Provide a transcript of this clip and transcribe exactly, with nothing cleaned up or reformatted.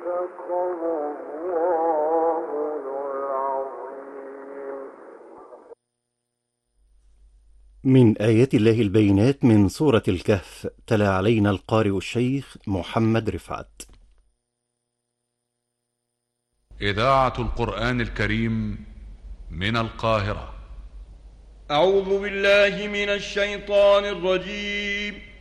من آيات الله البينات من سورة الكهف، تلا علينا القارئ الشيخ محمد رفعت. إذاعة القرآن الكريم من القاهرة. أعوذ بالله من الشيطان الرجيم.